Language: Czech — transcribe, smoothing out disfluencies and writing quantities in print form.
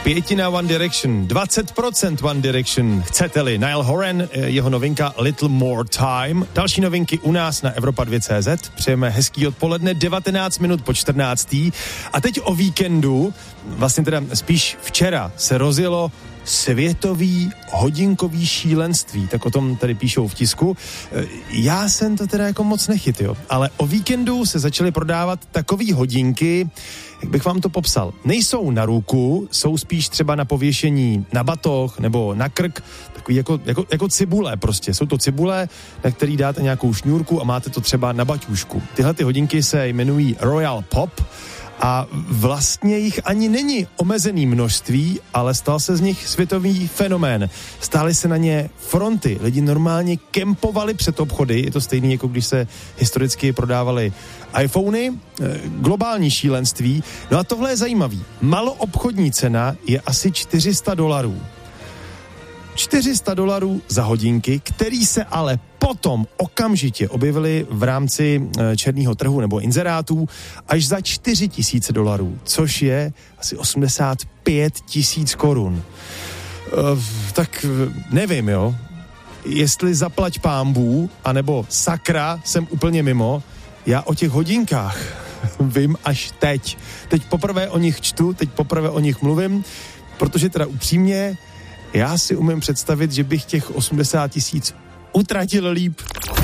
Pětina One Direction, 20% One Direction, chcete-li. Niall Horan, jeho novinka Little More Time. Další novinky u nás na Evropa 2.cz. Přejeme hezký odpoledne, 19 minut po 14. A teď o víkendu, vlastně teda spíš včera, se rozjelo světový hodinkový šílenství, tak o tom tady píšou v tisku. Já jsem to teda jako moc nechytil, ale o víkendu se začaly prodávat takový hodinky, jak bych vám to popsal. Nejsou na ruku, jsou spíš třeba na pověšení na batoh nebo na krk, takový jako cibule prostě. Jsou to cibule, na který dáte nějakou šňůrku a máte to třeba na baťůžku. Tyhle ty hodinky se jmenují Royal Pop a vlastně jich ani není omezený množství, ale stal se z nich světový fenomén. Stály se na ně fronty, lidi normálně kempovali před obchody, je to stejný, jako když se historicky prodávaly iPhony, globální šílenství. No a tohle je zajímavý. Maloobchodní cena je asi $400. $400 za hodinky, který se ale potom okamžitě objevily v rámci černého trhu nebo inzerátů až za $4,000, což je asi 85 000 korun. Tak nevím, jo. Jestli zaplať pánbů, anebo sakra, jsem úplně mimo. Já o těch hodinkách vím až teď. Teď poprvé o nich čtu, teď poprvé o nich mluvím, protože teda upřímně já si umím představit, že bych těch 80 000 utratil líp.